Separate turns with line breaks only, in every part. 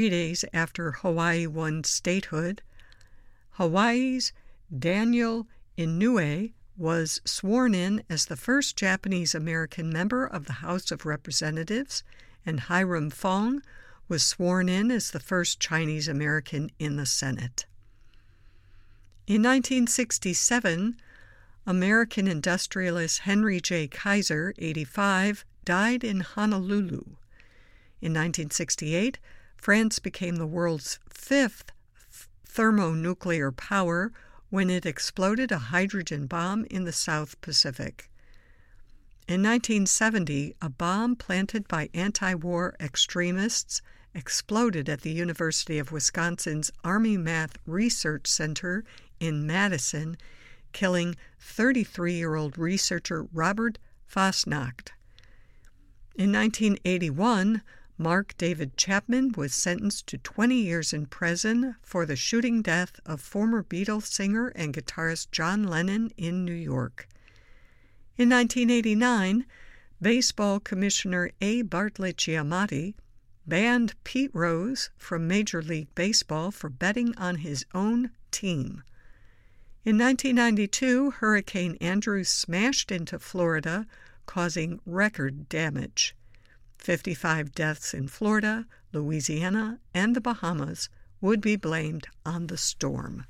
3 days after Hawaii won statehood, Hawaii's Daniel Inouye was sworn in as the first Japanese-American member of the House of Representatives, and Hiram Fong was sworn in as the first Chinese-American in the Senate. In 1967, American industrialist Henry J. Kaiser, 85, died in Honolulu. In 1968, France became the world's fifth thermonuclear power when it exploded a hydrogen bomb in the South Pacific. In 1970, a bomb planted by anti-war extremists exploded at the University of Wisconsin's Army Math Research Center in Madison, killing 33-year-old researcher Robert Fasnacht. In 1981, Mark David Chapman was sentenced to 20 years in prison for the shooting death of former Beatles singer and guitarist John Lennon in New York. In 1989, baseball commissioner A. Bartlett Giamatti banned Pete Rose from Major League Baseball for betting on his own team. In 1992, Hurricane Andrew smashed into Florida, causing record damage. 55 deaths in Florida, Louisiana, and the Bahamas would be blamed on the storm.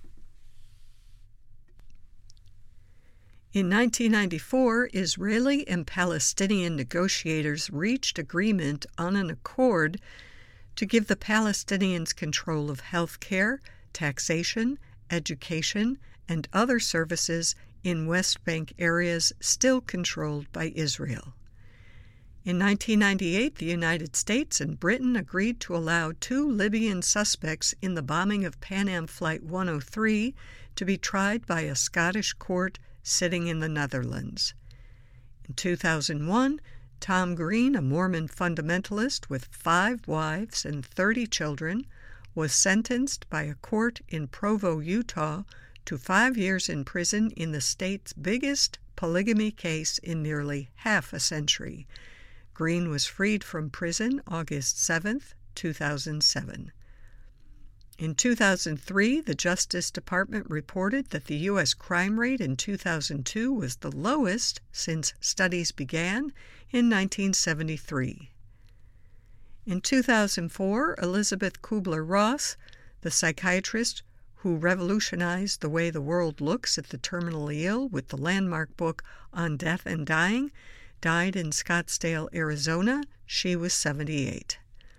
In 1994, Israeli and Palestinian negotiators reached agreement on an accord to give the Palestinians control of health care, taxation, education, and other services in West Bank areas still controlled by Israel. In 1998, the United States and Britain agreed to allow 2 Libyan suspects in the bombing of Pan Am Flight 103 to be tried by a Scottish court sitting in the Netherlands. In 2001, Tom Green, a Mormon fundamentalist with 5 wives and 30 children, was sentenced by a court in Provo, Utah, to 5 years in prison in the state's biggest polygamy case in nearly half a century. Green was freed from prison August 7, 2007. In 2003, the Justice Department reported that the U.S. crime rate in 2002 was the lowest since studies began in 1973. In 2004, Elizabeth Kubler-Ross, the psychiatrist who revolutionized the way the world looks at the terminally ill with the landmark book On Death and Dying, died in Scottsdale, Arizona. She was 78.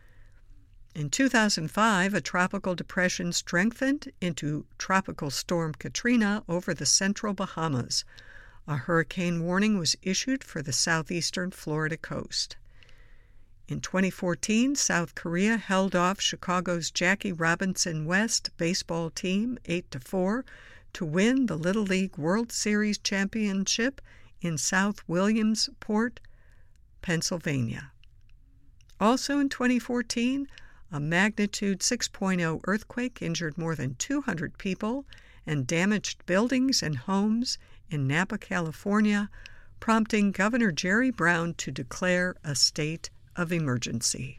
In 2005, a tropical depression strengthened into Tropical Storm Katrina over the central Bahamas. A hurricane warning was issued for the southeastern Florida coast. In 2014, South Korea held off Chicago's Jackie Robinson West baseball team 8-4 to win the Little League World Series championship in South Williamsport, Pennsylvania. Also in 2014, a magnitude 6.0 earthquake injured more than 200 people and damaged buildings and homes in Napa, California, prompting Governor Jerry Brown to declare a state of emergency.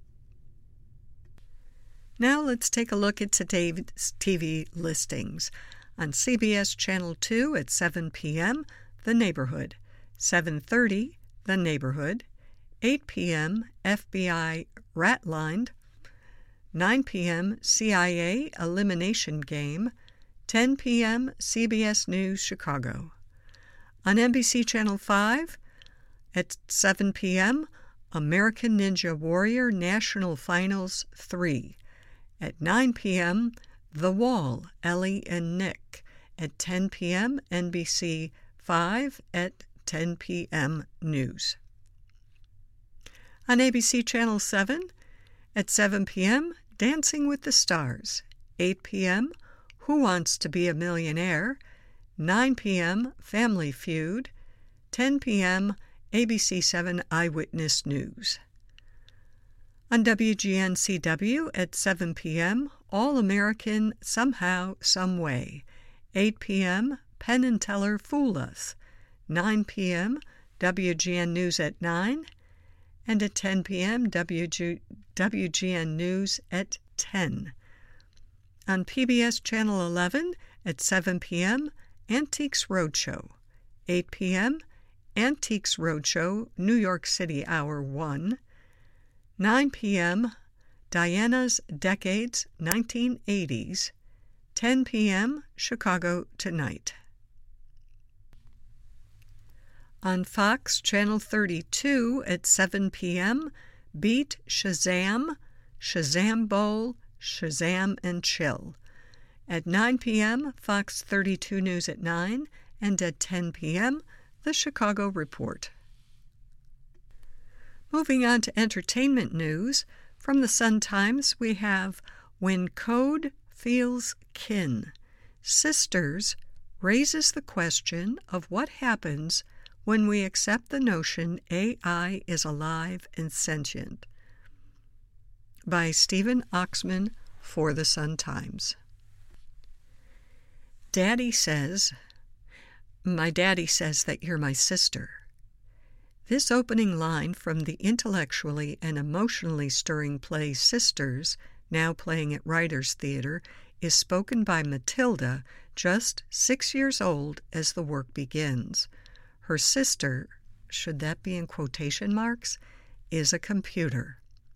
Now let's take a look at today's TV listings. On CBS Channel 2 at 7 p.m., The Neighborhood. 7:30, The Neighborhood. 8 p.m., FBI Ratlined. 9 p.m., CIA Elimination Game. 10 p.m., CBS News Chicago. On NBC Channel 5 at 7 p.m., American Ninja Warrior National Finals 3. At 9 p.m., The Wall, Ellie and Nick. At 10 p.m., NBC 5 at 10 p.m. News. On ABC Channel 7, at 7 p.m., Dancing with the Stars. 8 p.m., Who Wants to Be a Millionaire? 9 p.m., Family Feud. 10 p.m., ABC 7 Eyewitness News. On WGN-CW at 7 p.m., All American Somehow, Some Way. 8 p.m., Penn and Teller Fool Us. 9 p.m., WGN News at 9. and at 10 p.m. WGN News at 10. On PBS Channel 11 at 7 p.m., Antiques Roadshow. 8 p.m., Antiques Roadshow, New York City Hour 1. 9 p.m., Diana's Decades 1980s. 10 p.m., Chicago Tonight. On Fox Channel 32 at 7 p.m., Beat Shazam, Shazam Bowl, Shazam and Chill. At 9 p.m., Fox 32 News at 9, and at 10 p.m., The Chicago Report. Moving on to entertainment news, from the Sun-Times we have When Code Feels Kin. Sisters raises the question of what happens when we accept the notion AI is alive and sentient. By Stephen Oxman for the Sun-Times. My daddy says that you're my sister. This opening line from the intellectually and emotionally stirring play Sisters, now playing at Writers' Theatre, is spoken by Matilda, just 6 years old, as the work begins. Her sister, should that be in quotation marks, is a computer.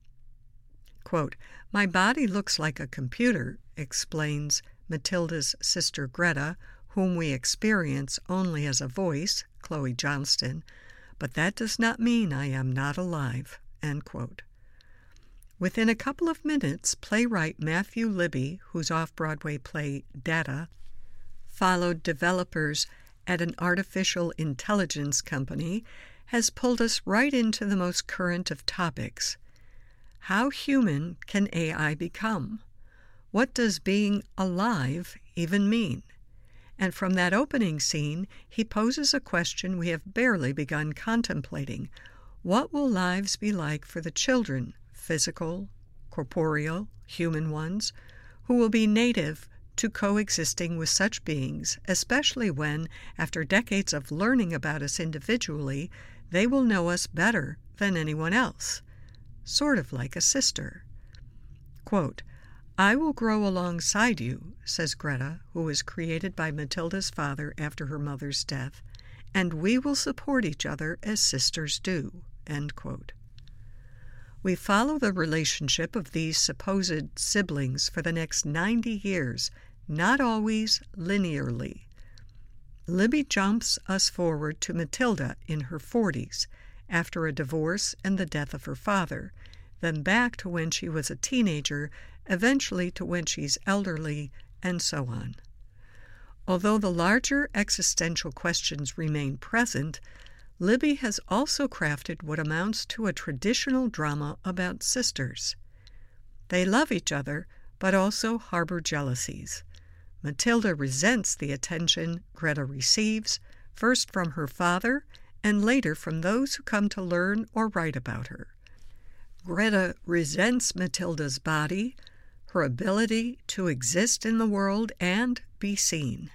Quote, "My body looks like a computer," explains Matilda's sister Greta, whom we experience only as a voice, Chloe Johnston, "but that does not mean I am not alive." End quote. Within a couple of minutes, playwright Matthew Libby, whose off-Broadway play Data followed developers at an artificial intelligence company, has pulled us right into the most current of topics. How human can AI become? What does being alive even mean? And from that opening scene, he poses a question we have barely begun contemplating. What will lives be like for the children, physical, corporeal, human ones, who will be native to coexisting with such beings, especially when, after decades of learning about us individually, they will know us better than anyone else, sort of like a sister. Quote, "I will grow alongside you," says Greta, who was created by Matilda's father after her mother's death, "and we will support each other as sisters do." End quote. We follow the relationship of these supposed siblings for the next 90 years, not always linearly. Libby jumps us forward to Matilda in her 40s, after a divorce and the death of her father, then back to when she was a teenager, eventually to when she's elderly, and so on. Although the larger existential questions remain present, Libby has also crafted what amounts to a traditional drama about sisters. They love each other, but also harbor jealousies. Matilda resents the attention Greta receives, first from her father and later from those who come to learn or write about her. Greta resents Matilda's body, her ability to exist in the world and be seen.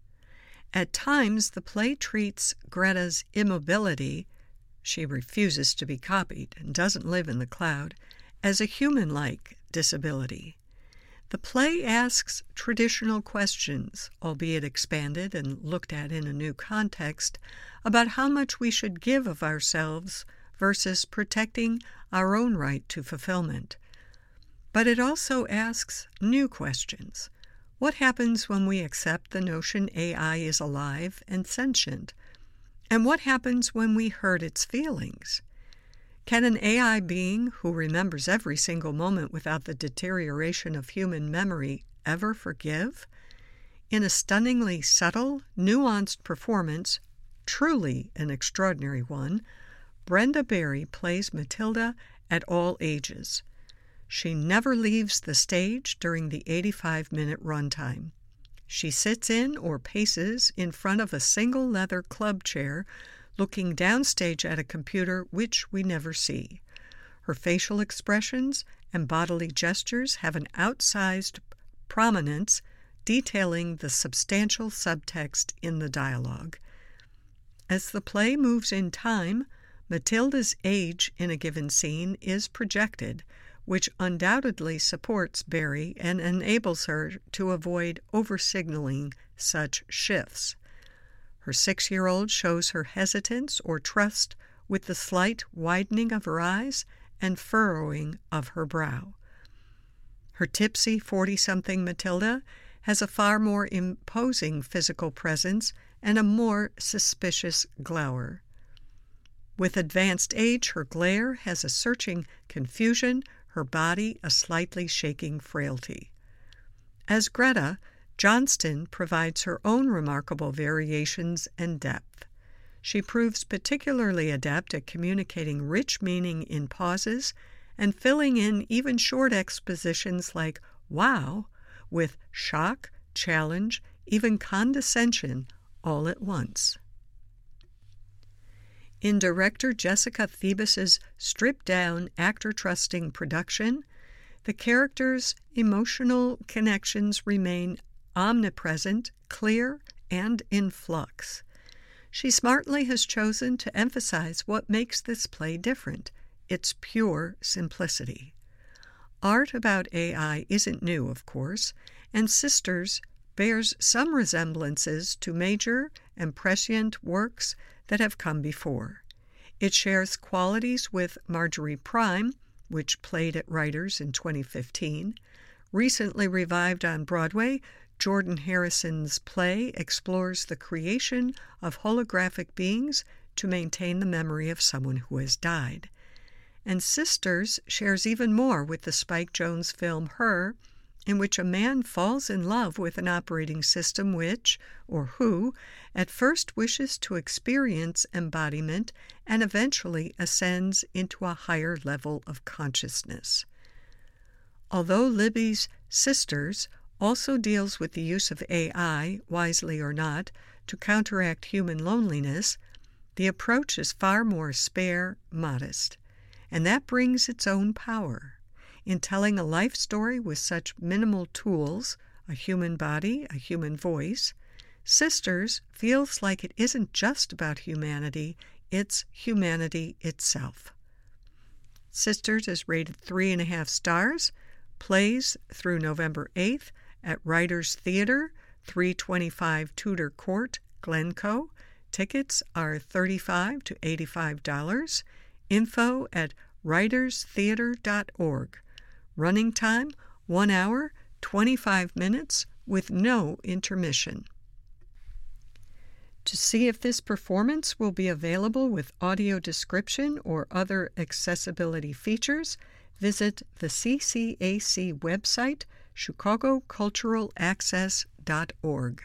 At times, the play treats Greta's immobility — she refuses to be copied and doesn't live in the cloud — as a human-like disability. The play asks traditional questions, albeit expanded and looked at in a new context, about how much we should give of ourselves versus protecting our own right to fulfillment. But it also asks new questions. What happens when we accept the notion AI is alive and sentient? And what happens when we hurt its feelings? Can an AI being who remembers every single moment without the deterioration of human memory ever forgive? In a stunningly subtle, nuanced performance, truly an extraordinary one, Brenda Berry plays Matilda at all ages. She never leaves the stage during the 85-minute runtime. She sits in or paces in front of a single leather club chair, looking downstage at a computer which we never see. Her facial expressions and bodily gestures have an outsized prominence, detailing the substantial subtext in the dialogue. As the play moves in time, Matilda's age in a given scene is projected, which undoubtedly supports Barry and enables her to avoid over-signaling such shifts. Her 6-year-old shows her hesitance or trust with the slight widening of her eyes and furrowing of her brow. Her tipsy 40-something Matilda has a far more imposing physical presence and a more suspicious glower. With advanced age, her glare has a searching confusion, her body a slightly shaking frailty. As Greta, Johnston provides her own remarkable variations and depth. She proves particularly adept at communicating rich meaning in pauses and filling in even short expositions like wow with shock, challenge, even condescension all at once. In director Jessica Thebus's stripped-down, actor-trusting production, the characters' emotional connections remain omnipresent, clear, and in flux. She smartly has chosen to emphasize what makes this play different, its pure simplicity. Art about AI isn't new, of course, and Sisters bears some resemblances to major and prescient works that have come before. It shares qualities with Marjorie Prime, which played at Writers in 2015. Recently revived on Broadway, Jordan Harrison's play explores the creation of holographic beings to maintain the memory of someone who has died. And Sisters shares even more with the Spike Jonze film Her, in which a man falls in love with an operating system which, or who, at first wishes to experience embodiment and eventually ascends into a higher level of consciousness. Although Libby's Sisters also deals with the use of AI, wisely or not, to counteract human loneliness, the approach is far more spare, modest, and that brings its own power. In telling a life story with such minimal tools, a human body, a human voice, Sisters feels like it isn't just about humanity, it's humanity itself. Sisters is rated 3.5 stars, plays through November 8th at Writers Theater, 325 Tudor Court, Glencoe. Tickets are $35 to $85. Info at writerstheater.org. Running time, 1 hour, 25 minutes with no intermission. To see if this performance will be available with audio description or other accessibility features, visit the CCAC website, chicagoculturalaccess.org.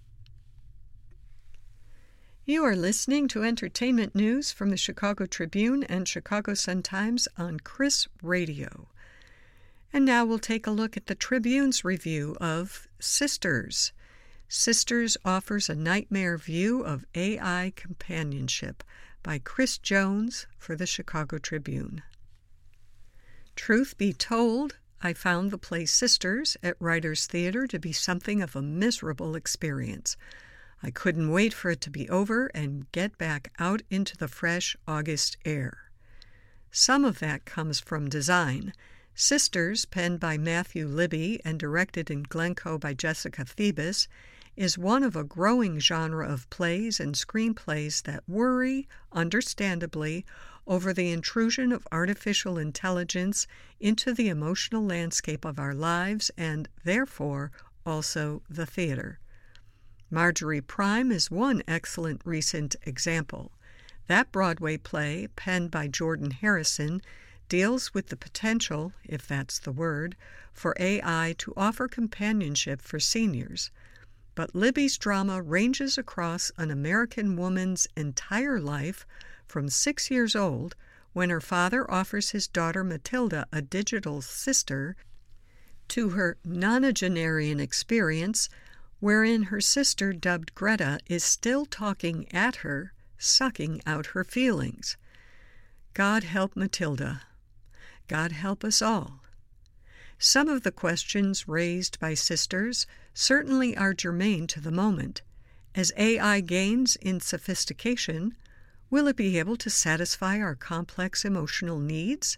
You are listening to entertainment news from the Chicago Tribune and Chicago Sun-Times on Chris Radio. And now we'll take a look at the Tribune's review of Sisters. Sisters offers a nightmare view of AI companionship by Chris Jones for the Chicago Tribune. Truth be told, I found the play Sisters at Writers Theater to be something of a miserable experience. I couldn't wait for it to be over and get back out into the fresh August air. Some of that comes from design. Sisters, penned by Matthew Libby and directed in Glencoe by Jessica Thebus, is one of a growing genre of plays and screenplays that worry, understandably, over the intrusion of artificial intelligence into the emotional landscape of our lives and, therefore, also the theater. Marjorie Prime is one excellent recent example. That Broadway play, penned by Jordan Harrison, deals with the potential, if that's the word, for AI to offer companionship for seniors. But Libby's drama ranges across an American woman's entire life from 6 years old, when her father offers his daughter Matilda a digital sister, to her nonagenarian experience, wherein her sister, dubbed Greta, is still talking at her, sucking out her feelings. God help Matilda. God help us all. Some of the questions raised by Sisters certainly are germane to the moment. As AI gains in sophistication, Will it be able to satisfy our complex emotional needs?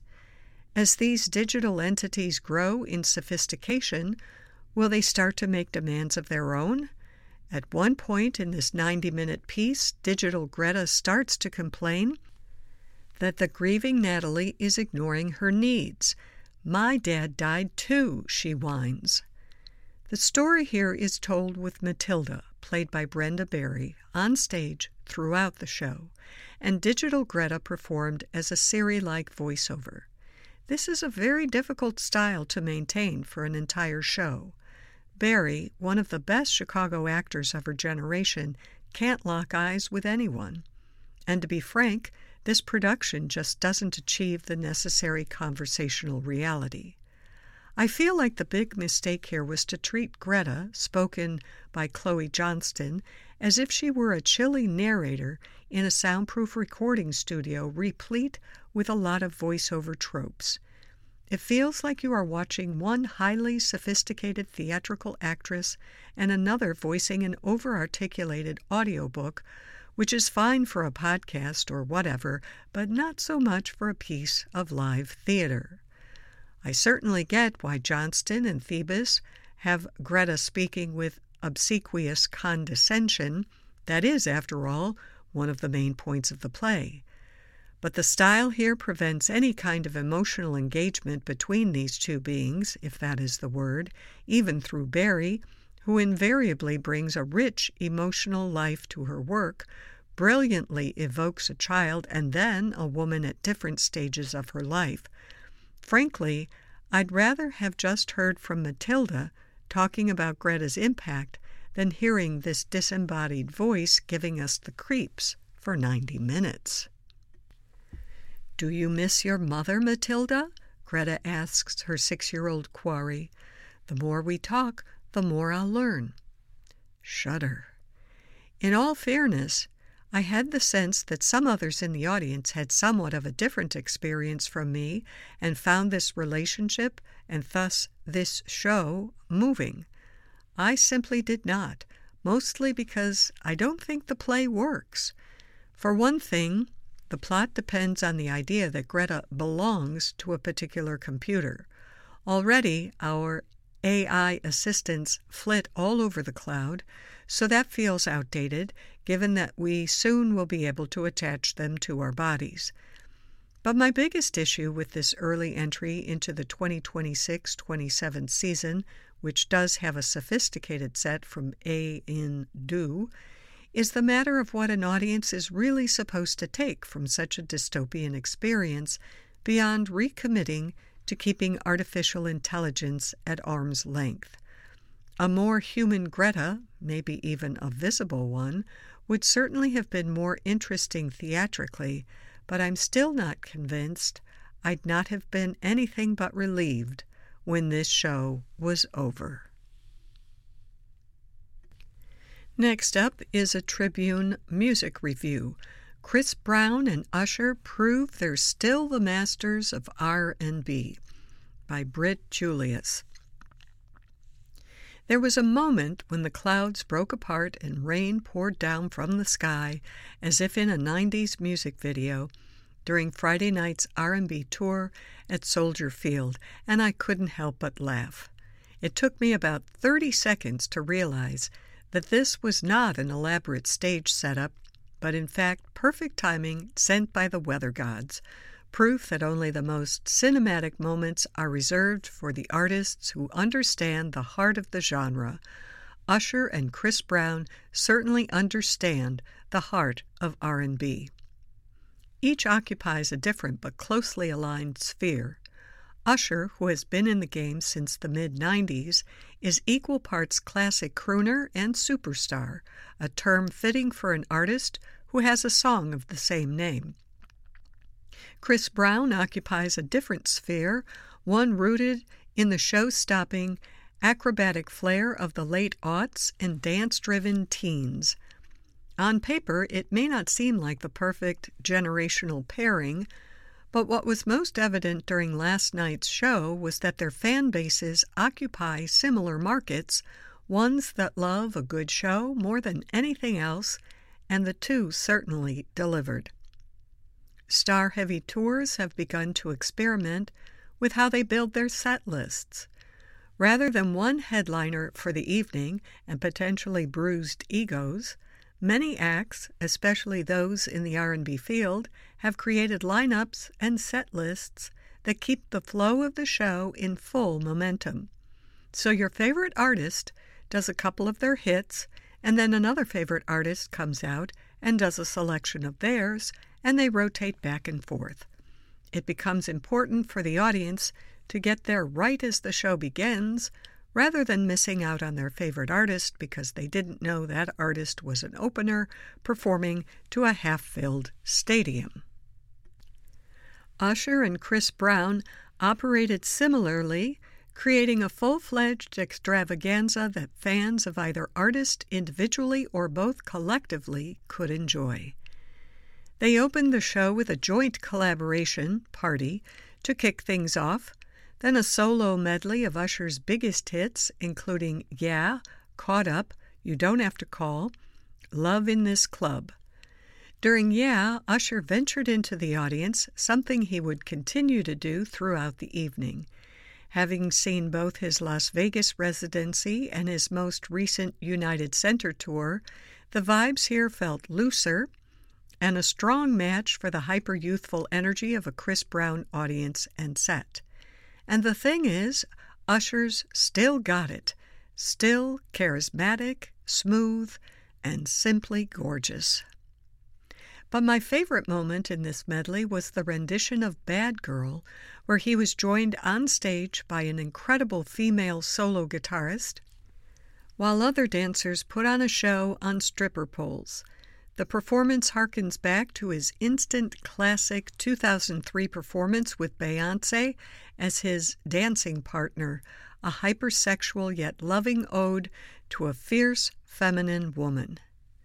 As these digital entities grow in sophistication, will they start to make demands of their own? At one point in this 90-minute piece, Digital Greta starts to complain that the grieving Natalie is ignoring her needs. "My dad died too," she whines. The story here is told with Matilda, played by Brenda Barry, on stage throughout the show, and Digital Greta performed as a Siri-like voiceover. This is a very difficult style to maintain for an entire show. Barry, one of the best Chicago actors of her generation, can't lock eyes with anyone. And to be frank, this production just doesn't achieve the necessary conversational reality. I feel like the big mistake here was to treat Greta, spoken by Chloe Johnston, as if she were a chilly narrator in a soundproof recording studio replete with a lot of voiceover tropes. It feels like you are watching one highly sophisticated theatrical actress and another voicing an over-articulated audiobook, which is fine for a podcast or whatever, but not so much for a piece of live theater. I certainly get why Johnston and Thebes have Greta speaking with obsequious condescension. That is, after all, one of the main points of the play. But the style here prevents any kind of emotional engagement between these two beings, if that is the word, even through Barry, who invariably brings a rich emotional life to her work, brilliantly evokes a child and then a woman at different stages of her life. Frankly, I'd rather have just heard from Matilda talking about Greta's impact than hearing this disembodied voice giving us the creeps for 90 minutes. "Do you miss your mother, Matilda?" Greta asks her 6-year-old quarry. "The more we talk, the more I'll learn." Shudder. In all fairness, I had the sense that some others in the audience had somewhat of a different experience from me and found this relationship, and thus this show, moving. I simply did not, mostly because I don't think the play works. For one thing, the plot depends on the idea that Greta belongs to a particular computer. Already, our AI assistants flit all over the cloud, so that feels outdated, given that we soon will be able to attach them to our bodies. But my biggest issue with this early entry into the 2026-27 season, which does have a sophisticated set from A in Do, is the matter of what an audience is really supposed to take from such a dystopian experience beyond recommitting to keeping artificial intelligence at arm's length. A more human Greta, maybe even a visible one, would certainly have been more interesting theatrically, but I'm still not convinced. I'd not have been anything but relieved when this show was over. Next up is a Tribune music review. Chris Brown and Usher prove they're still the masters of R&B, by Britt Julius. There was a moment when the clouds broke apart and rain poured down from the sky, as if in a 90s music video, during Friday night's R&B tour at Soldier Field, and I couldn't help but laugh. It took me about 30 seconds to realize that this was not an elaborate stage setup, but in fact perfect timing sent by the weather gods, proof that only the most cinematic moments are reserved for the artists who understand the heart of the genre. Usher and Chris Brown certainly understand the heart of R&B. Each occupies a different but closely aligned sphere. Usher, who has been in the game since the mid-90s, is equal parts classic crooner and superstar, a term fitting for an artist who has a song of the same name. Chris Brown occupies a different sphere, one rooted in the show-stopping, acrobatic flair of the late aughts and dance-driven teens. On paper, it may not seem like the perfect generational pairing, but what was most evident during last night's show was that their fan bases occupy similar markets, ones that love a good show more than anything else, and the two certainly delivered. star-heavy tours have begun to experiment with how they build their set lists. Rather than one headliner for the evening and potentially bruised egos, many acts, especially those in the R&B field, have created lineups and set lists that keep the flow of the show in full momentum. So your favorite artist does a couple of their hits, and then another favorite artist comes out and does a selection of theirs, and they rotate back and forth. It becomes important for the audience to get there right as the show begins, rather than missing out on their favorite artist because they didn't know that artist was an opener performing to a half-filled stadium. Usher and Chris Brown operated similarly, creating a full-fledged extravaganza that fans of either artist individually or both collectively could enjoy. They opened the show with a joint collaboration, Party, to kick things off, then a solo medley of Usher's biggest hits, including Yeah, Caught Up, You Don't Have to Call, Love in This Club. During Yeah, Usher ventured into the audience, something he would continue to do throughout the evening. Having seen both his Las Vegas residency and his most recent United Center tour, the vibes here felt looser and a strong match for the hyper-youthful energy of a Chris Brown audience and set. And the thing is, Usher's still got it, still charismatic, smooth, and simply gorgeous. But my favorite moment in this medley was the rendition of Bad Girl, where he was joined on stage by an incredible female solo guitarist, while other dancers put on a show on stripper poles. The performance harkens back to his instant classic 2003 performance with Beyoncé as his dancing partner, a hypersexual yet loving ode to a fierce feminine woman.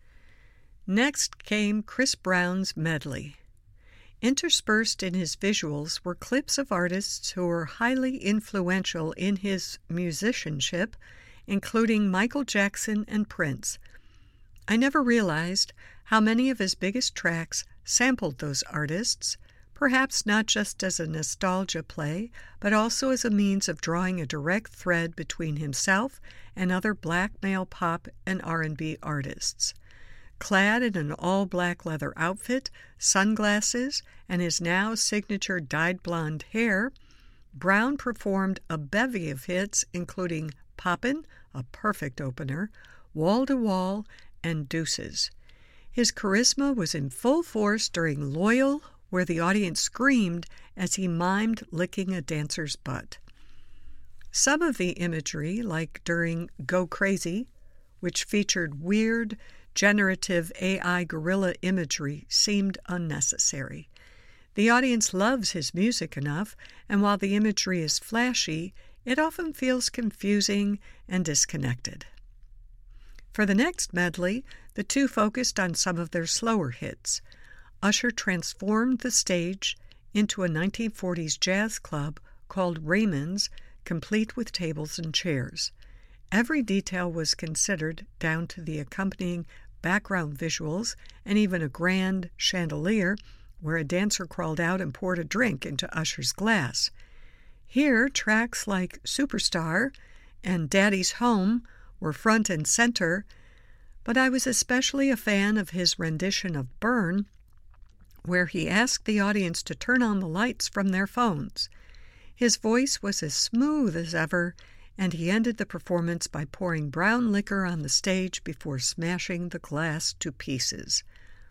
Next came Chris Brown's medley. Interspersed in his visuals were clips of artists who were highly influential in his musicianship, including Michael Jackson and Prince. I never realized how many of his biggest tracks sampled those artists, perhaps not just as a nostalgia play, but also as a means of drawing a direct thread between himself and other black male pop and R&B artists. Clad in an all-black leather outfit, sunglasses, and his now signature dyed blonde hair, Brown performed a bevy of hits including Poppin', a perfect opener, Wall to Wall, and Deuces. His charisma was in full force during Loyal, where the audience screamed as he mimed licking a dancer's butt. Some of the imagery, like during Go Crazy, which featured weird, generative AI gorilla imagery, seemed unnecessary. The audience loves his music enough, and while the imagery is flashy, it often feels confusing and disconnected. For the next medley, the two focused on some of their slower hits. Usher transformed the stage into a 1940s jazz club called Raymond's, complete with tables and chairs. Every detail was considered, down to the accompanying background visuals and even a grand chandelier where a dancer crawled out and poured a drink into Usher's glass. Here, tracks like Superstar and Daddy's Home were front and center, but I was especially a fan of his rendition of Burn, where he asked the audience to turn on the lights from their phones. His voice was as smooth as ever, and he ended the performance by pouring brown liquor on the stage before smashing the glass to pieces.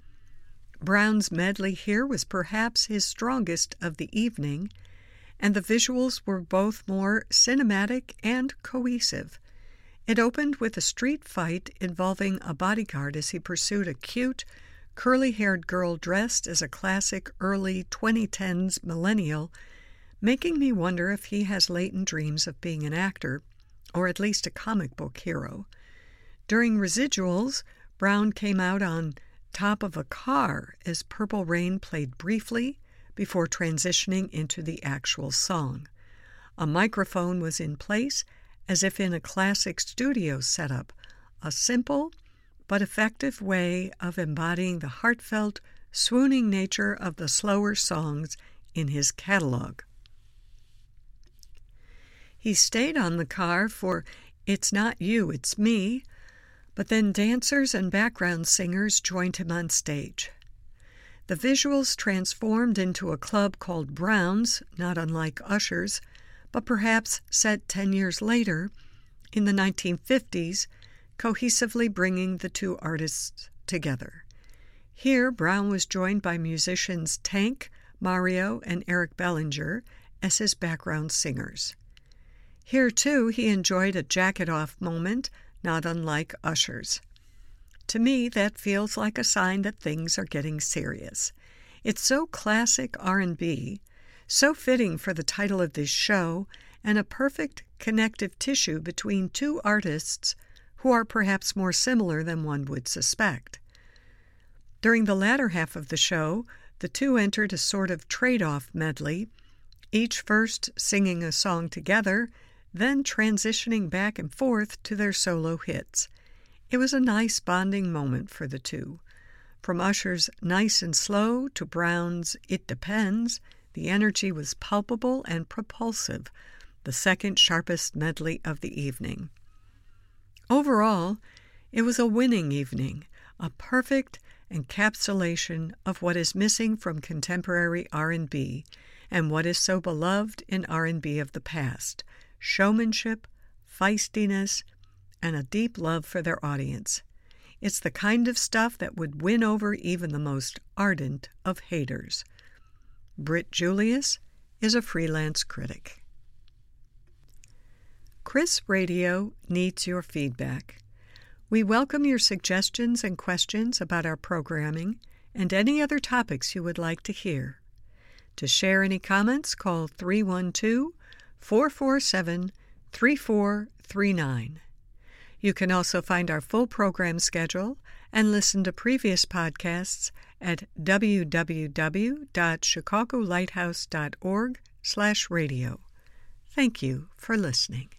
Brown's medley here was perhaps his strongest of the evening, and the visuals were both more cinematic and cohesive. It opened with a street fight involving a bodyguard as he pursued a cute, curly-haired girl dressed as a classic early 2010s millennial, making me wonder if he has latent dreams of being an actor, or at least a comic book hero. During residuals, Brown came out on top of a car as Purple Rain played briefly before transitioning into the actual song. A microphone was in place as if in a classic studio setup, a simple but effective way of embodying the heartfelt, swooning nature of the slower songs in his catalog. He stayed on the car for It's Not You, It's Me, but then dancers and background singers joined him on stage. The visuals transformed into a club called Brown's, not unlike Usher's, but perhaps set 10 years later, in the 1950s, cohesively bringing the two artists together. Here, Brown was joined by musicians Tank, Mario, and Eric Bellinger as his background singers. Here, too, he enjoyed a jacket-off moment, not unlike Usher's. To me, that feels like a sign that things are getting serious. It's so classic R&B, so fitting for the title of this show, and a perfect connective tissue between two artists who are perhaps more similar than one would suspect. During the latter half of the show, the two entered a sort of trade-off medley, each first singing a song together, then transitioning back and forth to their solo hits. It was a nice bonding moment for the two. From Usher's Nice and Slow to Brown's It Depends, the energy was palpable and propulsive, the second sharpest medley of the evening. Overall, it was a winning evening, a perfect encapsulation of what is missing from contemporary R&B and what is so beloved in R&B of the past: showmanship, feistiness, and a deep love for their audience. It's the kind of stuff that would win over even the most ardent of haters. Britt Julius is a freelance critic. Chris Radio needs your feedback. We welcome your suggestions and questions about our programming and any other topics you would like to hear. To share any comments, call 312-447-3439. You can also find our full program schedule and listen to previous podcasts at www.chicagolighthouse.org/radio. Thank you for listening.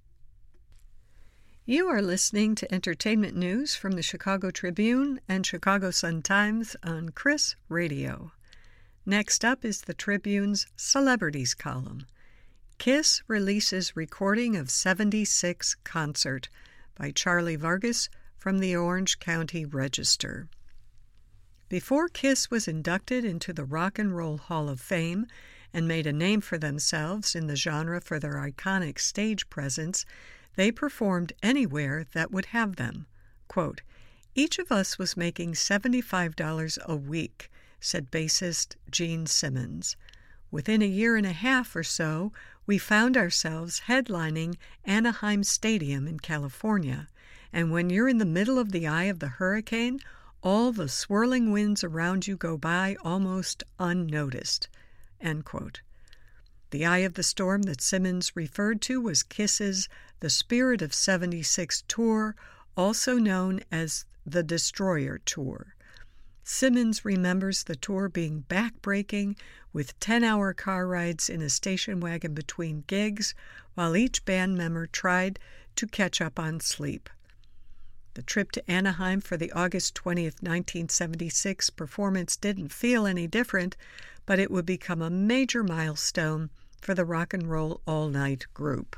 You are listening to entertainment news from the Chicago Tribune and Chicago Sun-Times on Chris Radio. Next up is the Tribune's Celebrities column. Kiss releases recording of 76 concert by Charlie Vargas from the Orange County Register. Before Kiss was inducted into the Rock and Roll Hall of Fame and made a name for themselves in the genre for their iconic stage presence, they performed anywhere that would have them. Quote, "Each of us was making $75 a week," said bassist Gene Simmons. "Within a year and a half or so, we found ourselves headlining Anaheim Stadium in California, and when you're in the middle of the eye of the hurricane, all the swirling winds around you go by almost unnoticed." End quote. The eye of the storm that Simmons referred to was Kiss's The Spirit of 76 tour, also known as the Destroyer Tour. Simmons remembers the tour being backbreaking, with 10-hour car rides in a station wagon between gigs, while each band member tried to catch up on sleep. The trip to Anaheim for the August 20th, 1976 performance didn't feel any different, but it would become a major milestone for the Rock and Roll All Night group.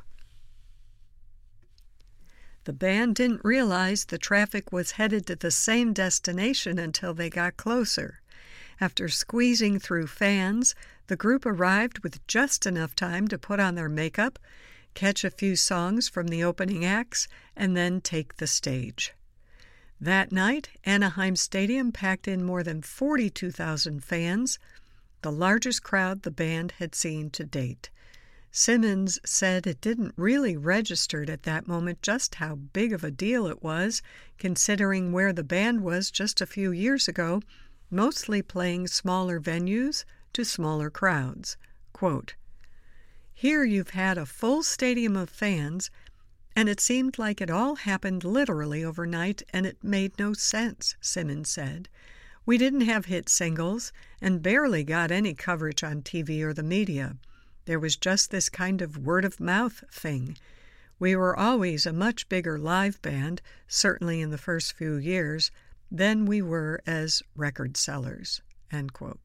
The band didn't realize the traffic was headed to the same destination until they got closer. After squeezing through fans, the group arrived with just enough time to put on their makeup, catch a few songs from the opening acts, and then take the stage. That night, Anaheim Stadium packed in more than 42,000 fans, the largest crowd the band had seen to date. Simmons said it didn't really register at that moment just how big of a deal it was, considering where the band was just a few years ago, mostly playing smaller venues to smaller crowds. Quote, "Here you've had a full stadium of fans, and it seemed like it all happened literally overnight, and it made no sense," Simmons said. "We didn't have hit singles and barely got any coverage on TV or the media. There was just this kind of word-of-mouth thing. We were always a much bigger live band, certainly in the first few years, than we were as record sellers." End quote.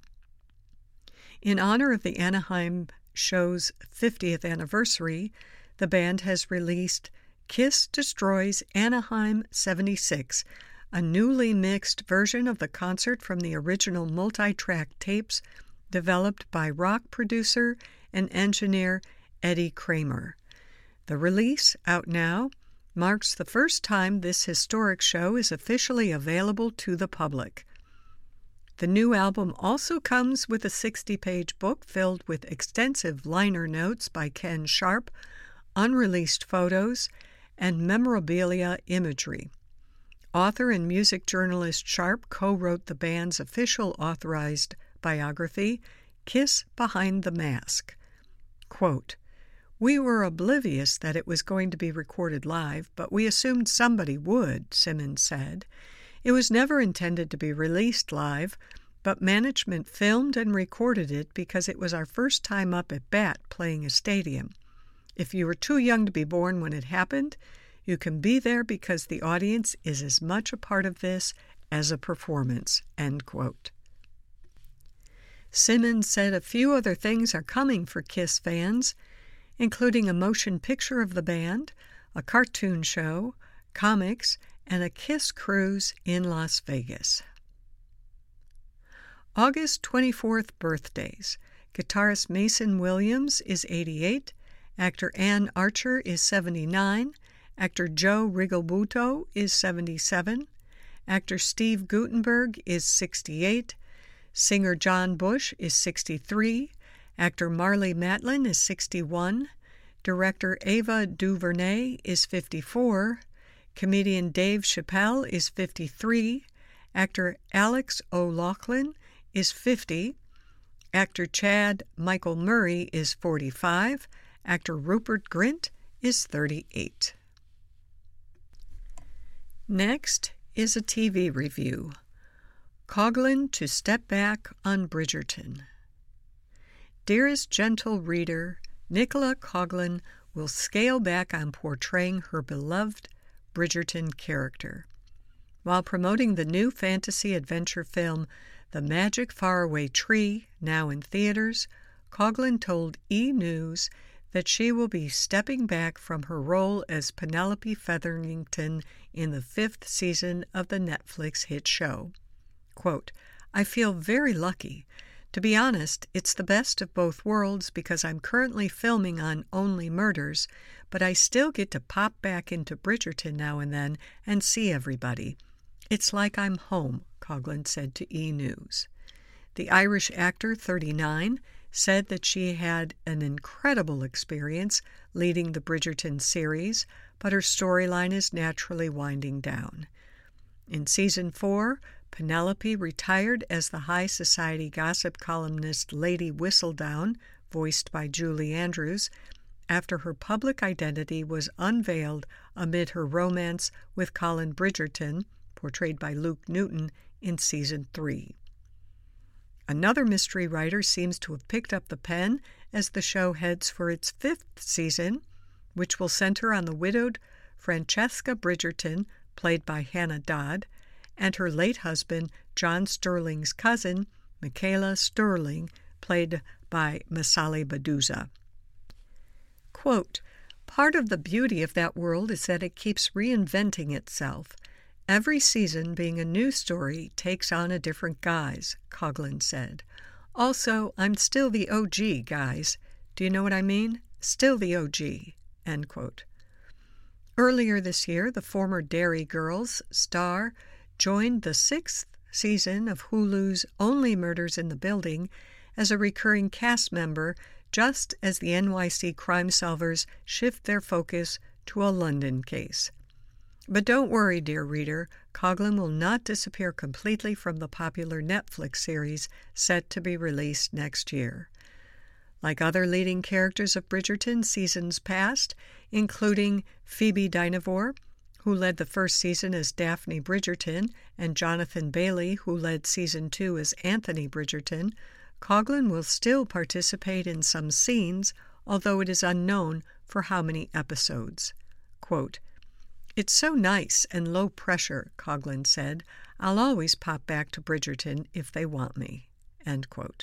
In honor of the Anaheim show's 50th anniversary, the band has released Kiss Destroys Anaheim 76, a newly mixed version of the concert from the original multi-track tapes developed by rock producer and engineer Eddie Kramer. The release, out now, marks the first time this historic show is officially available to the public. The new album also comes with a 60-page book filled with extensive liner notes by Ken Sharp, unreleased photos, and memorabilia imagery. Author and music journalist Sharp co-wrote the band's official authorized biography, Kiss Behind the Mask. Quote, "We were oblivious that it was going to be recorded live, but we assumed somebody would," Simmons said. "It was never intended to be released live, but management filmed and recorded it because it was our first time up at bat playing a stadium. If you were too young to be born when it happened, you can be there because the audience is as much a part of this as a performance." End quote. Simmons said a few other things are coming for Kiss fans, including a motion picture of the band, a cartoon show, comics, and a Kiss cruise in Las Vegas. August 24th birthdays. Guitarist Mason Williams is 88, actor Ann Archer is 79, actor Joe Rigobuto is 77, actor Steve Guttenberg is 68, singer John Bush is 63, actor Marlee Matlin is 61, director Ava DuVernay is 54, comedian Dave Chappelle is 53, actor Alex O'Loughlin is 50, actor Chad Michael Murray is 45, actor Rupert Grint is 38. Next is a TV review. Coghlan to step back on Bridgerton. Dearest gentle reader, Nicola Coghlan will scale back on portraying her beloved Bridgerton character. While promoting the new fantasy adventure film The Magic Faraway Tree, now in theaters, Coghlan told E! News that she will be stepping back from her role as Penelope Featherington in the 5th season of the Netflix hit show. Quote, "I feel very lucky. To be honest, it's the best of both worlds because I'm currently filming on Only Murders, but I still get to pop back into Bridgerton now and then and see everybody. It's like I'm home," Coghlan said to E! News. The Irish actor, 39, said that she had an incredible experience leading the Bridgerton series, but her storyline is naturally winding down. In Season 4, Penelope retired as the high society gossip columnist Lady Whistledown, voiced by Julie Andrews, after her public identity was unveiled amid her romance with Colin Bridgerton, portrayed by Luke Newton, in Season 3. Another mystery writer seems to have picked up the pen as the show heads for its 5th season, which will center on the widowed Francesca Bridgerton, played by Hannah Dodd, and her late husband, John Sterling's cousin, Michaela Sterling, played by Masali Baduza. Quote, "Part of the beauty of that world is that it keeps reinventing itself. Every season, being a new story, takes on a different guise," Coghlan said. "Also, I'm still the OG, guys. Do you know what I mean? Still the OG." End quote. Earlier this year, the former Derry Girls star joined the 6th season of Hulu's Only Murders in the Building as a recurring cast member, just as the NYC crime solvers shift their focus to a London case. But don't worry, dear reader, Coghlan will not disappear completely from the popular Netflix series set to be released next year. Like other leading characters of Bridgerton seasons past, including Phoebe Dynevor, who led the first season as Daphne Bridgerton, and Jonathan Bailey, who led Season 2 as Anthony Bridgerton, Coghlan will still participate in some scenes, although it is unknown for how many episodes. Quote, "It's so nice and low pressure," Coughlin said. "I'll always pop back to Bridgerton if they want me." End quote.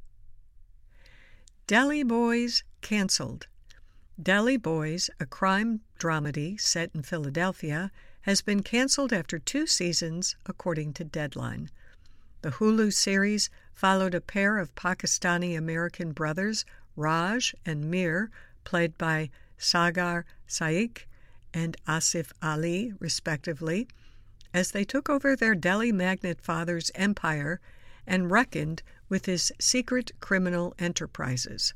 Delhi Boys cancelled. Delhi Boys, a crime dramedy set in Philadelphia, has been cancelled after 2 seasons, according to Deadline. The Hulu series followed a pair of Pakistani-American brothers, Raj and Mir, played by Sagar Shaikh and Asif Ali, respectively, as they took over their Delhi magnate father's empire and reckoned with his secret criminal enterprises.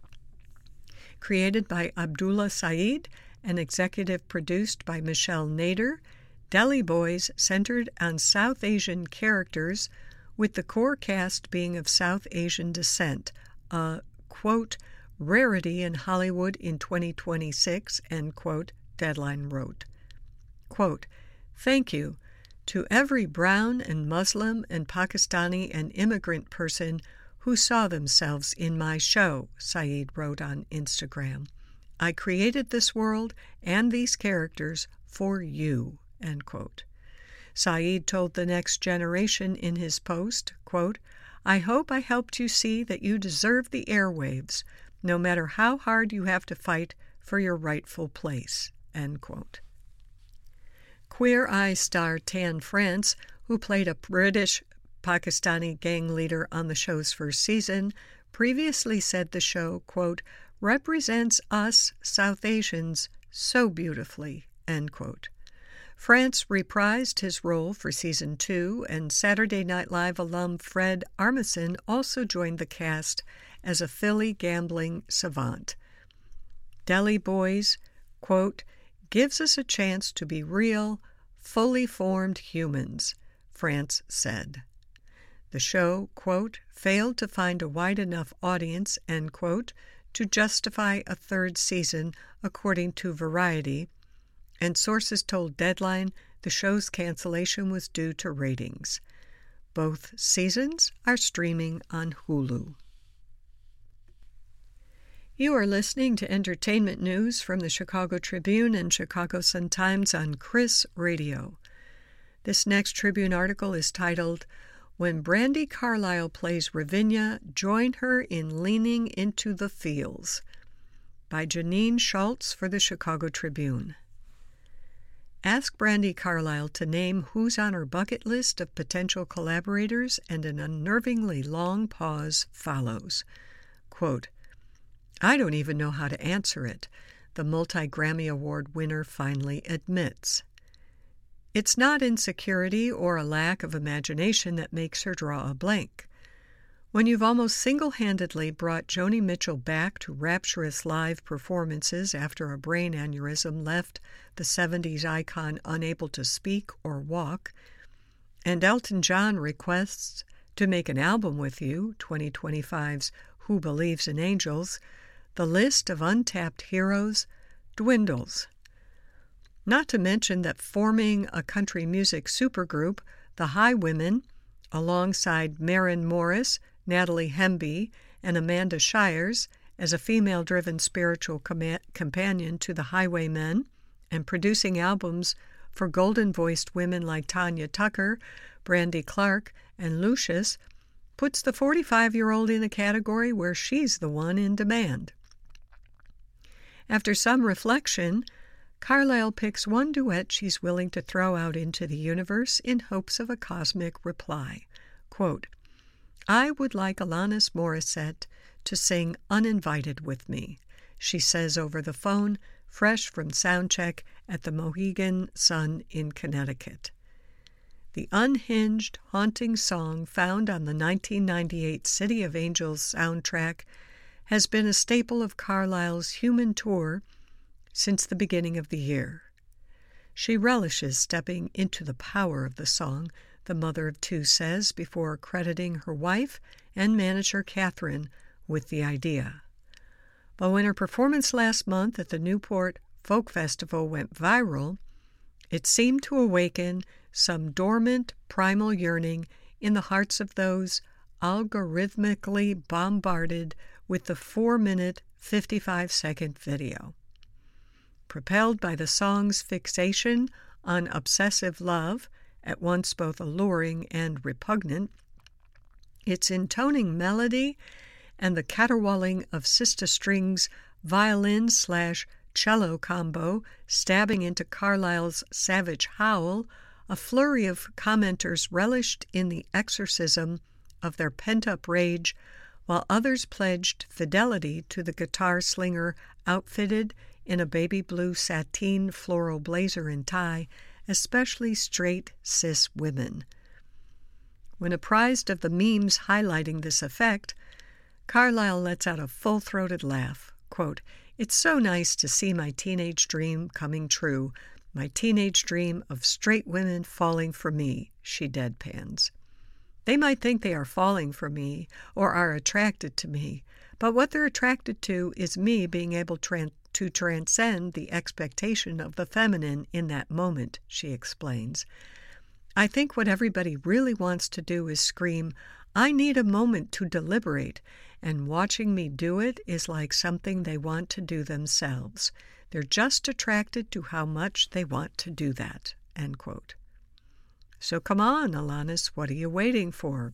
Created by Abdullah Saeed and executive produced by Michelle Nader, Delhi Boys centered on South Asian characters, with the core cast being of South Asian descent, a, quote, rarity in Hollywood in 2026, end quote, Deadline wrote. Quote, "Thank you to every brown and Muslim and Pakistani and immigrant person who saw themselves in my show," Saeed wrote on Instagram. "I created this world and these characters for you," end quote. Saeed told The Next Generation in his post, quote, "I hope I helped you see that you deserve the airwaves, no matter how hard you have to fight for your rightful place," end quote. Queer Eye star Tan France, who played a British Pakistani gang leader on the show's first season, previously said the show, quote, "represents us South Asians so beautifully," end quote. France reprised his role for Season 2, and Saturday Night Live alum Fred Armisen also joined the cast as a Philly gambling savant. Delhi Boys, quote, "gives us a chance to be real, fully formed humans," France said. The show, quote, "failed to find a wide enough audience," end quote, to justify a 3rd season, according to Variety, and sources told Deadline the show's cancellation was due to ratings. Both seasons are streaming on Hulu. You are listening to entertainment news from the Chicago Tribune and Chicago Sun-Times on Chris Radio. This next Tribune article is titled, "When Brandi Carlile Plays Ravinia, Join Her in Leaning into the Feels," by Janine Schultz for the Chicago Tribune. Ask Brandi Carlile to name who's on her bucket list of potential collaborators, and an unnervingly long pause follows. Quote, "I don't even know how to answer it," the multi-Grammy Award winner finally admits. It's not insecurity or a lack of imagination that makes her draw a blank. When you've almost single-handedly brought Joni Mitchell back to rapturous live performances after a brain aneurysm left the 70s icon unable to speak or walk, and Elton John requests to make an album with you, 2025's Who Believes in Angels, the list of untapped heroes dwindles. Not to mention that forming a country music supergroup, the Highwomen, alongside Maren Morris, Natalie Hemby, and Amanda Shires, as a female-driven spiritual companion to the Highwaymen, and producing albums for golden-voiced women like Tanya Tucker, Brandy Clark, and Lucius, puts the 45-year-old in a category where she's the one in demand. After some reflection, Carlile picks one duet she's willing to throw out into the universe in hopes of a cosmic reply. Quote, "I would like Alanis Morissette to sing Uninvited with me," she says over the phone, fresh from soundcheck at the Mohegan Sun in Connecticut. The unhinged, haunting song found on the 1998 City of Angels soundtrack has been a staple of Carlile's Human Tour since the beginning of the year. She relishes stepping into the power of the song, the mother of two says, before crediting her wife and manager Catherine with the idea. But when her performance last month at the Newport Folk Festival went viral, it seemed to awaken some dormant primal yearning in the hearts of those algorithmically bombarded with the 4-minute, 55-second video. Propelled by the song's fixation on obsessive love, at once both alluring and repugnant, its intoning melody and the caterwauling of Sister String's violin/cello combo stabbing into Carlyle's savage howl, a flurry of commenters relished in the exorcism of their pent-up rage, while others pledged fidelity to the guitar slinger outfitted in a baby blue sateen floral blazer and tie, especially straight cis women. When apprised of the memes highlighting this effect, Carlyle lets out a full-throated laugh. Quote, "It's so nice to see my teenage dream coming true, my teenage dream of straight women falling for me," she deadpans. "They might think they are falling for me or are attracted to me, but what they're attracted to is me being able to transcend the expectation of the feminine in that moment," she explains. "I think what everybody really wants to do is scream, 'I need a moment to deliberate,' and watching me do it is like something they want to do themselves. They're just attracted to how much they want to do that." End quote. So come on, Alanis, what are you waiting for?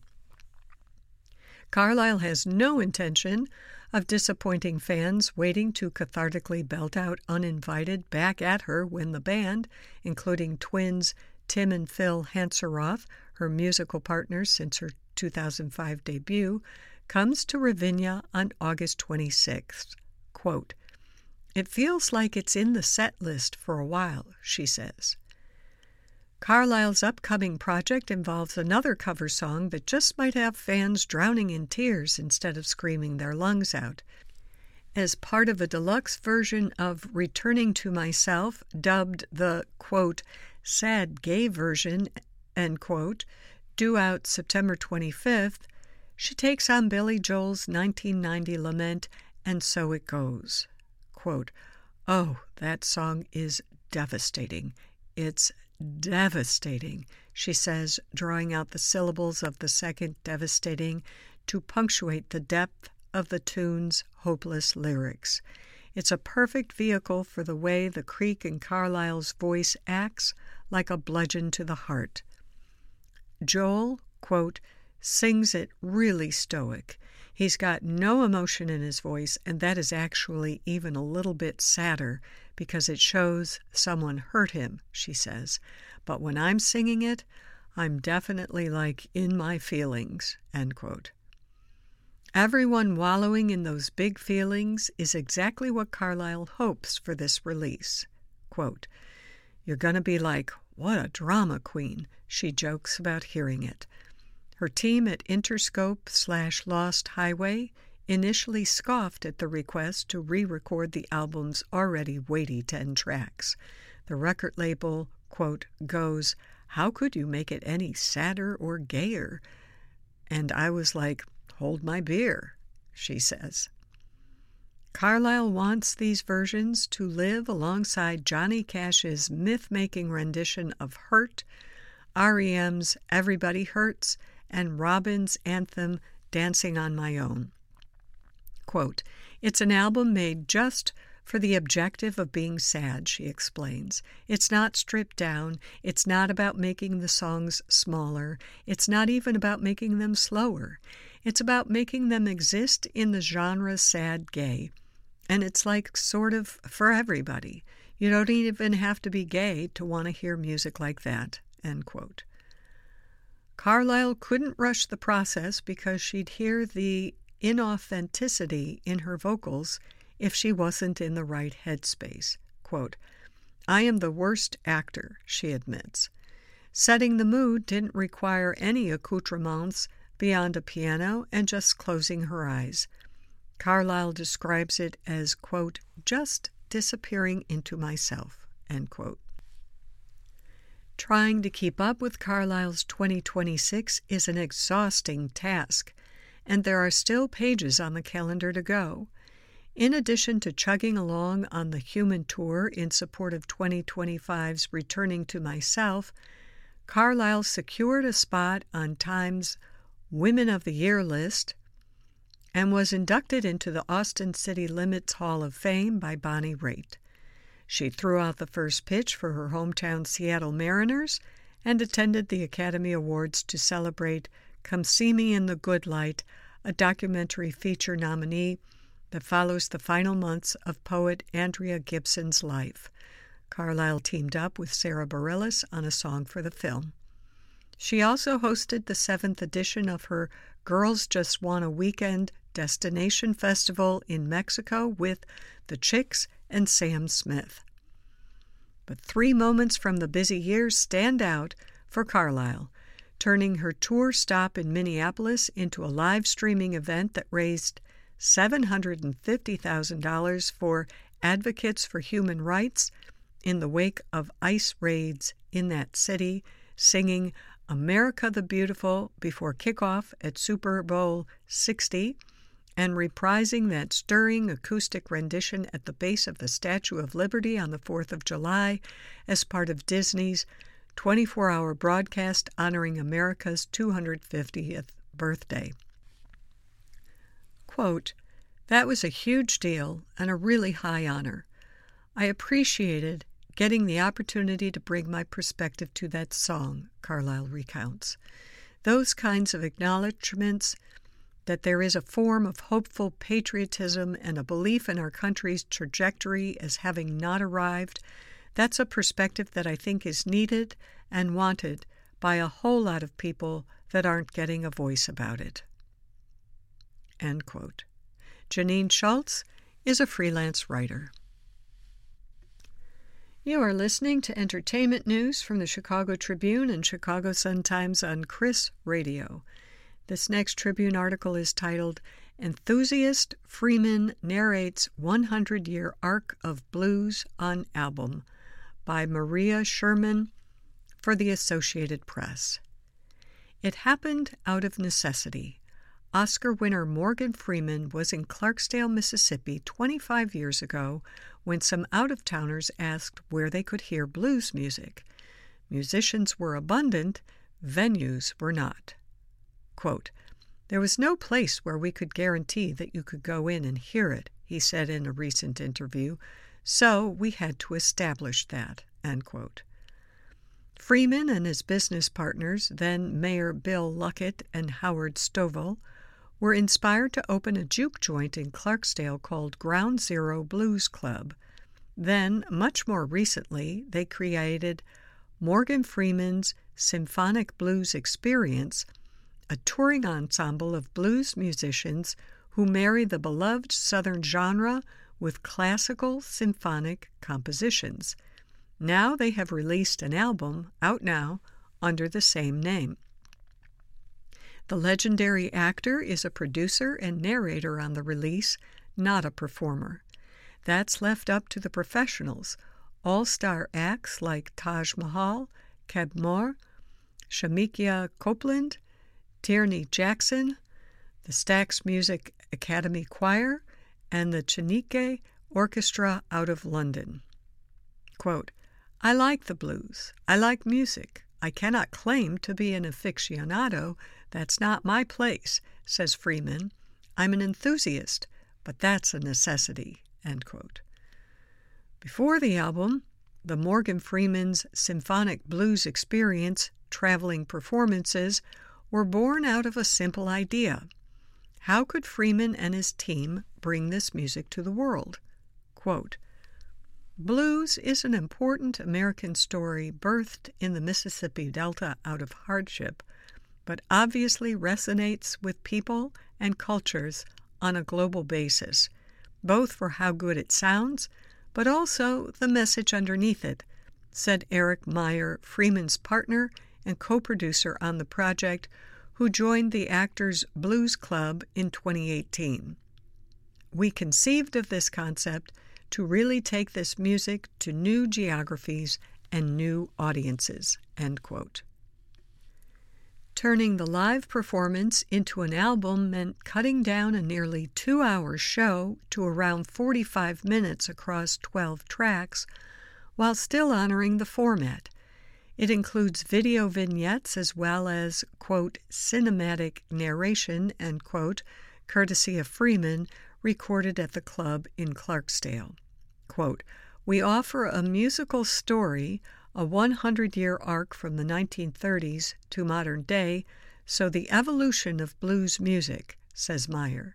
Carlyle has no intention of disappointing fans waiting to cathartically belt out Uninvited back at her when the band, including twins Tim and Phil Hanseroth, her musical partners since her 2005 debut, comes to Ravinia on August 26th. Quote, "It feels like it's in the set list for a while," she says. Carlyle's upcoming project involves another cover song that just might have fans drowning in tears instead of screaming their lungs out. As part of a deluxe version of Returning to Myself, dubbed the, quote, "sad gay version," end quote, due out September 25th, she takes on Billy Joel's 1990 lament, "And So It Goes." Quote, "Oh, that song is devastating. It's devastating," she says, drawing out the syllables of the second devastating to punctuate the depth of the tune's hopeless lyrics. It's a perfect vehicle for the way the creak in Carlyle's voice acts like a bludgeon to the heart. Joel, quote, "sings it really stoic. He's got no emotion in his voice, and that is actually even a little bit sadder because it shows someone hurt him," she says. "But when I'm singing it, I'm definitely like in my feelings," end quote. Everyone wallowing in those big feelings is exactly what Carlyle hopes for this release. Quote, "You're going to be like, 'What a drama queen,'" she jokes about hearing it. Her team at Interscope/Lost Highway initially scoffed at the request to re-record the album's already weighty 10 tracks. The record label, quote, goes, "How could you make it any sadder or gayer?" And I was like, "Hold my beer," she says. Carlyle wants these versions to live alongside Johnny Cash's myth-making rendition of Hurt, R.E.M's Everybody Hurts, and Robin's anthem Dancing on My Own. Quote, "It's an album made just for the objective of being sad," she explains. "It's not stripped down. It's not about making the songs smaller. It's not even about making them slower. It's about making them exist in the genre sad gay. And it's like sort of for everybody. You don't even have to be gay to want to hear music like that," end quote. Carlyle couldn't rush the process because she'd hear the inauthenticity in her vocals if she wasn't in the right headspace. Quote, "I am the worst actor," she admits. Setting the mood didn't require any accoutrements beyond a piano and just closing her eyes. Carlyle describes it as, quote, "just disappearing into myself," end quote. Trying to keep up with Carlyle's 2026 is an exhausting task, and there are still pages on the calendar to go. In addition to chugging along on the Human Tour in support of 2025's Returning to Myself, Carlyle secured a spot on Time's Women of the Year list and was inducted into the Austin City Limits Hall of Fame by Bonnie Raitt. She threw out the first pitch for her hometown Seattle Mariners and attended the Academy Awards to celebrate Come See Me in the Good Light, a documentary feature nominee that follows the final months of poet Andrea Gibson's life. Carlile teamed up with Sarah Bareilles on a song for the film. She also hosted the 7th edition of her Girls Just Want a Weekend Destination Festival in Mexico with the Chicks and Sam Smith. But 3 moments from the busy years stand out for Carlile, turning her tour stop in Minneapolis into a live streaming event that raised $750,000 for advocates for human rights in the wake of ICE raids in that city, singing America the Beautiful before kickoff at Super Bowl 60, and reprising that stirring acoustic rendition at the base of the Statue of Liberty on the 4th of July as part of Disney's 24-hour broadcast honoring America's 250th birthday. Quote, "That was a huge deal and a really high honor. I appreciated getting the opportunity to bring my perspective to that song," Carlile recounts. Those kinds of acknowledgments that there is a form of hopeful patriotism and a belief in our country's trajectory as having not arrived, that's a perspective that I think is needed and wanted by a whole lot of people that aren't getting a voice about it. End quote. Janine Schultz is a freelance writer. You are listening to entertainment news from the Chicago Tribune and Chicago Sun-Times on Chris Radio. This next Tribune article is titled, "Enthusiast Freeman Narrates 100-Year Arc of Blues on Album," by Maria Sherman for the Associated Press. It happened out of necessity. Oscar winner Morgan Freeman was in Clarksdale, Mississippi 25 years ago when some out-of-towners asked where they could hear blues music. Musicians were abundant, venues were not. Quote, "There was no place where we could guarantee that you could go in and hear it," he said in a recent interview, "so we had to establish that." End quote. Freeman and his business partners, then Mayor Bill Luckett and Howard Stovall, were inspired to open a juke joint in Clarksdale called Ground Zero Blues Club. Then, much more recently, they created Morgan Freeman's Symphonic Blues Experience, a touring ensemble of blues musicians who marry the beloved Southern genre with classical symphonic compositions. Now they have released an album, out now, under the same name. The legendary actor is a producer and narrator on the release, not a performer. That's left up to the professionals, all-star acts like Taj Mahal, Keb Moore, Shamikia Copeland, Tierney Jackson, the Stax Music Academy Choir, and the Chenique Orchestra out of London. Quote, "I like the blues. I like music. I cannot claim to be an aficionado. That's not my place," says Freeman. "I'm an enthusiast, but that's a necessity." End quote. Before the album, the Morgan Freeman's Symphonic Blues Experience traveling performances were born out of a simple idea. How could Freeman and his team bring this music to the world? Quote, "Blues is an important American story birthed in the Mississippi Delta out of hardship, but obviously resonates with people and cultures on a global basis, both for how good it sounds, but also the message underneath it," said Eric Meyer, Freeman's partner and co-producer on the project, who joined the Actors Blues Club in 2018. "We conceived of this concept to really take this music to new geographies and new audiences." End quote. Turning the live performance into an album meant cutting down a nearly 2-hour show to around 45 minutes across 12 tracks, while still honoring the format. It includes video vignettes as well as, quote, "cinematic narration," end quote, courtesy of Freeman, recorded at the club in Clarksdale. Quote, we offer a musical story, a 100-year arc from the 1930s to modern day, so the evolution of blues music, says Meyer.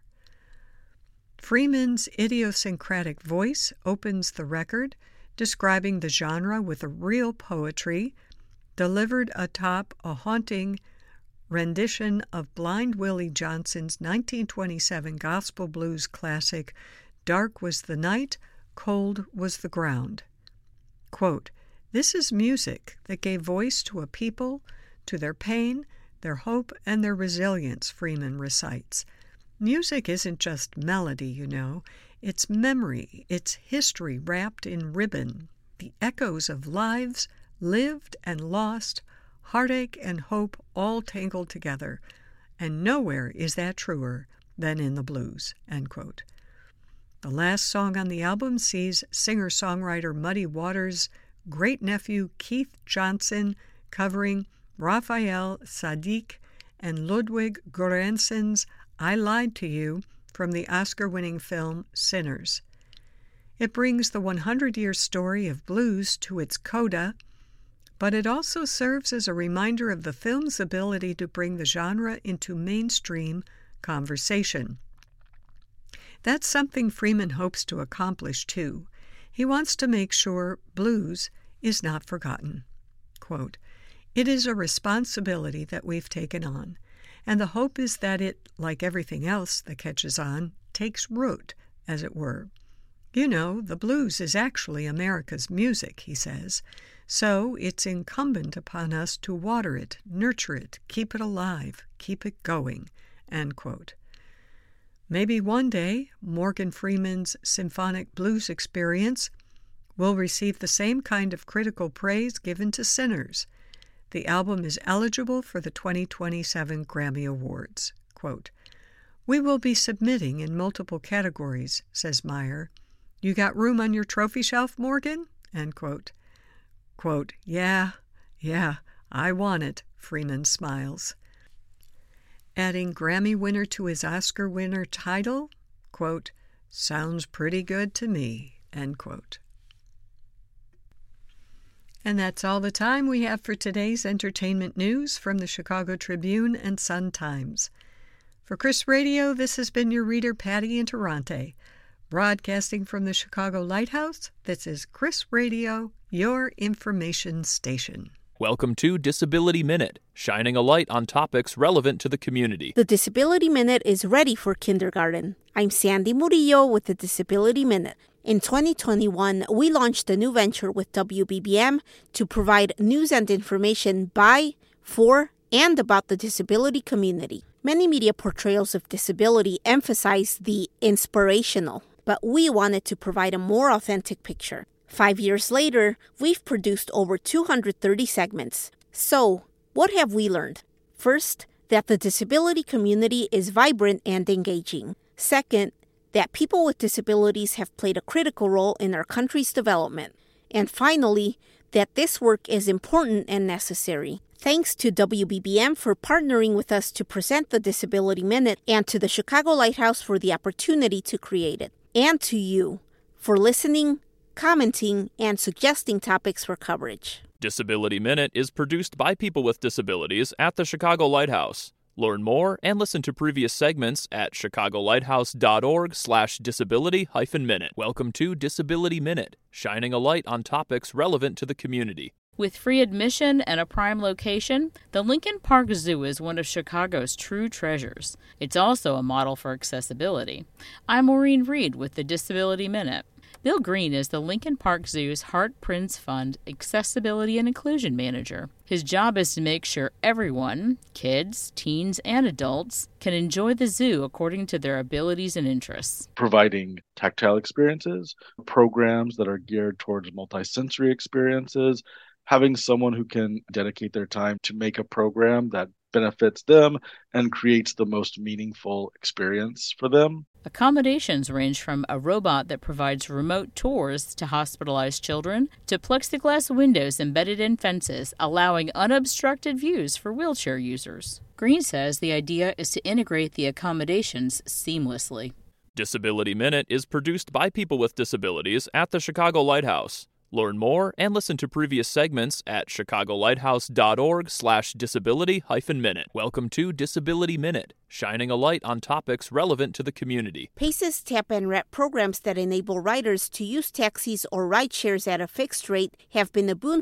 Freeman's idiosyncratic voice opens the record, describing the genre with a real poetry, delivered atop a haunting rendition of Blind Willie Johnson's 1927 gospel blues classic, Dark Was the Night, Cold Was the Ground. Quote, "This is music that gave voice to a people, to their pain, their hope, and their resilience," Freeman recites. Music isn't just melody, you know. It's memory, it's history wrapped in ribbon, the echoes of lives lived and lost, heartache and hope all tangled together, and nowhere is that truer than in the blues, end quote. The last song on the album sees singer-songwriter Muddy Waters' great-nephew Keith Johnson covering Raphael Saadiq and Ludwig Göransson's I Lied to You from the Oscar-winning film Sinners. It brings the 100-year story of blues to its coda, but it also serves as a reminder of the film's ability to bring the genre into mainstream conversation. That's something Freeman hopes to accomplish, too. He wants to make sure blues is not forgotten. Quote, "It is a responsibility that we've taken on, and the hope is that it, like everything else that catches on, takes root, as it were. You know, the blues is actually America's music," he says, "so it's incumbent upon us to water it, nurture it, keep it alive, keep it going," end quote. Maybe one day, Morgan Freeman's symphonic blues experience will receive the same kind of critical praise given to Sinners. The album is eligible for the 2027 Grammy Awards. Quote, "We will be submitting in multiple categories," says Meyer. "You got room on your trophy shelf, Morgan?" End quote. Quote, Yeah, I want it," Freeman smiles. Adding Grammy winner to his Oscar winner title, quote, "Sounds pretty good to me," end quote. And that's all the time we have for today's entertainment news from the Chicago Tribune and Sun-Times. For Chris Radio, this has been your reader, Patty Interrante. Broadcasting from the Chicago Lighthouse, this is Chris Radio, your information station.
Welcome to Disability Minute, shining a light on topics relevant to the community.
The Disability Minute is ready for kindergarten. I'm Sandy Murillo with the Disability Minute. In 2021, we launched a new venture with WBBM to provide news and information by, for, and about the disability community. Many media portrayals of disability emphasize the inspirational, but we wanted to provide a more authentic picture. 5 years later, we've produced over 230 segments. So, what have we learned? First, that the disability community is vibrant and engaging. Second, that people with disabilities have played a critical role in our country's development. And finally, that this work is important and necessary. Thanks to WBBM for partnering with us to present the Disability Minute, and to the Chicago Lighthouse for the opportunity to create it. And to you for listening, commenting, and suggesting topics for coverage.
Disability Minute is produced by people with disabilities at the Chicago Lighthouse. Learn more and listen to previous segments at chicagolighthouse.org/disability-minute. Welcome to Disability Minute, shining a light on topics relevant to the community.
With free admission and a prime location, the Lincoln Park Zoo is one of Chicago's true treasures. It's also a model for accessibility. I'm Maureen Reed with the Disability Minute. Bill Green is the Lincoln Park Zoo's Hart Prince Fund Accessibility and Inclusion Manager. His job is to make sure everyone, kids, teens, and adults, can enjoy the zoo according to their abilities and interests.
Providing tactile experiences, programs that are geared towards multisensory experiences, having someone who can dedicate their time to make a program that benefits them and creates the most meaningful experience for them.
Accommodations range from a robot that provides remote tours to hospitalized children to plexiglass windows embedded in fences, allowing unobstructed views for wheelchair users. Green says the idea is to integrate the accommodations seamlessly.
Disability Minute is produced by people with disabilities at the Chicago Lighthouse. Learn more and listen to previous segments at chicagolighthouse.org/disability-minute. Welcome to Disability Minute, shining a light on topics relevant to the community.
PACE's Tap and Wrap programs that enable riders to use taxis or ride shares at a fixed rate have been a boon